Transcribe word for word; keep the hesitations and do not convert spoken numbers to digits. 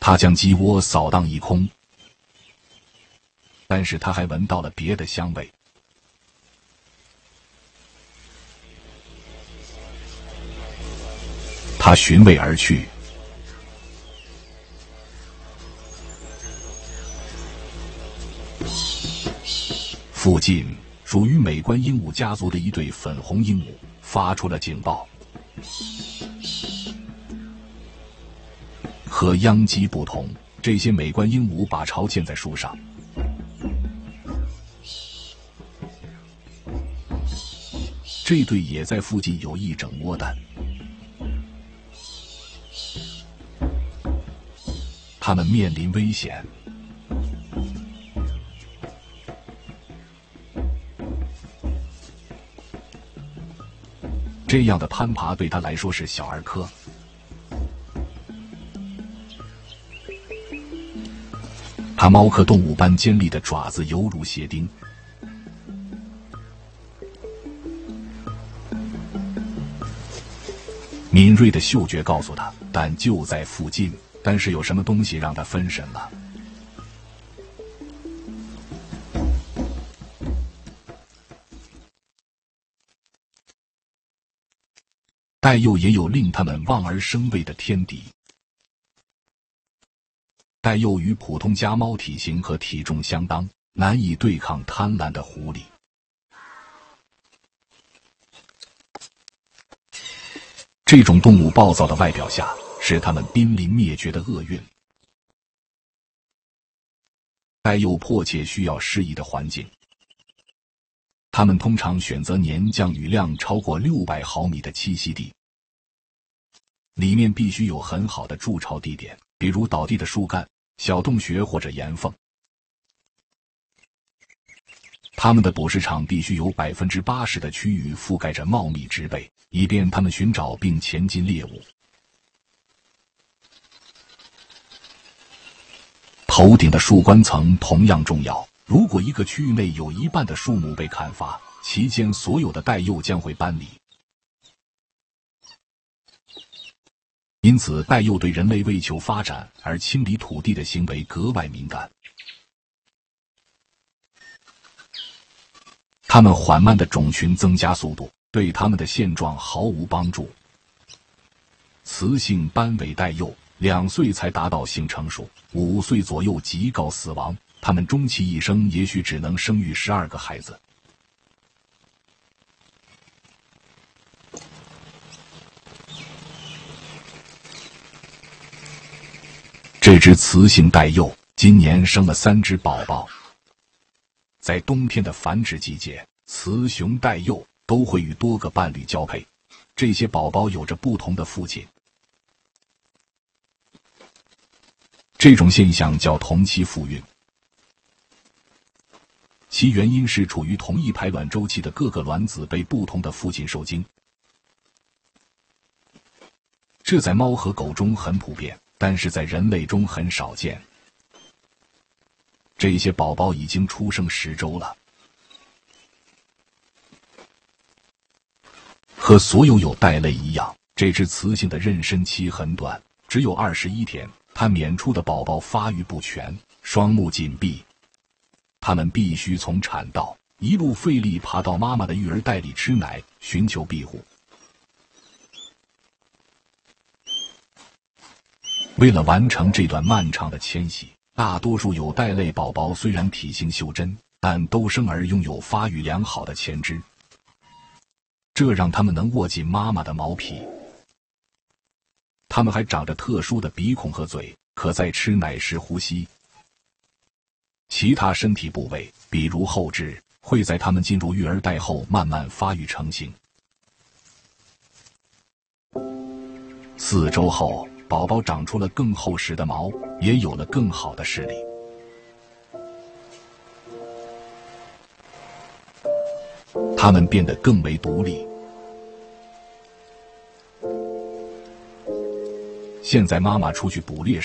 他将鸡窝扫荡一空，但是他还闻到了别的香味。他寻味而去，附近属于美观鹦鹉家族的一对粉红鹦鹉发出了警报。和秧鸡不同，这些美观鹦鹉把巢建在树上。这对也在附近有一整窝蛋。它们面临危险。这样的攀爬对它来说是小儿科。它猫科动物般尖利的爪子犹如鞋钉。敏锐的嗅觉告诉他，但就在附近。但是有什么东西让他分神了？带幼也有令他们望而生畏的天敌。带幼与普通家猫体型和体重相当，难以对抗贪婪的狐狸。这种动物暴躁的外表下，是它们濒临灭绝的厄运。带幼迫切需要适宜的环境，它们通常选择年降雨量超过六百毫米的栖息地，里面必须有很好的筑巢地点，比如倒地的树干、小洞穴或者岩缝。它们的捕食场必须有 百分之八十 的区域覆盖着茂密植被，以便它们寻找并前进猎物。头顶的树冠层同样重要，如果一个区域内有一半的树木被砍伐，其间所有的带幼将会搬离。因此，带幼对人类为求发展而清理土地的行为格外敏感。它们缓慢的种群增加速度，对它们的现状毫无帮助。雌性斑尾带幼两岁才达到性成熟，五岁左右即告死亡。它们终其一生也许只能生育十二个孩子。这只雌性带幼今年生了三只宝宝。在冬天的繁殖季节，雌雄带幼都会与多个伴侣交配，这些宝宝有着不同的父亲。这种现象叫同期复孕，其原因是处于同一排卵周期的各个卵子被不同的父亲受精。这在猫和狗中很普遍，但是在人类中很少见。这些宝宝已经出生十周了。和所有有带类一样，这只雌性的妊娠期很短，只有二十一天。它娩出的宝宝发育不全，双目紧闭。它们必须从产道一路费力爬到妈妈的育儿袋里吃奶，寻求庇护。为了完成这段漫长的迁徙，大多数有带类宝宝虽然体型袖珍，但都生而拥有发育良好的前肢，这让它们能握紧妈妈的毛皮。它们还长着特殊的鼻孔和嘴，可在吃奶时呼吸。其他身体部位，比如后肢，会在它们进入育儿袋后慢慢发育成型。四周后，宝宝长出了更厚实的毛，也有了更好的视力。它们变得更为独立。现在妈妈出去捕猎时，